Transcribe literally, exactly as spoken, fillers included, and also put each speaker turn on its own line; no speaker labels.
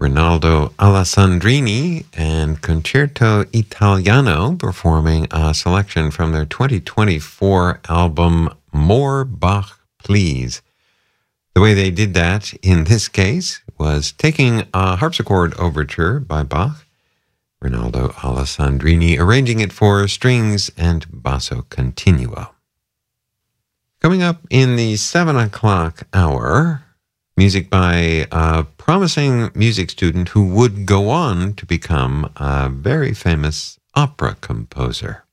Rinaldo Alessandrini and Concerto Italiano performing a selection from their twenty twenty-four album More Bach, Please. The way they did that in this case was taking a harpsichord overture by Bach, Rinaldo Alessandrini arranging it for strings and basso continuo. Coming up in the seven o'clock hour, music by a promising music student who would go on to become a very famous opera composer.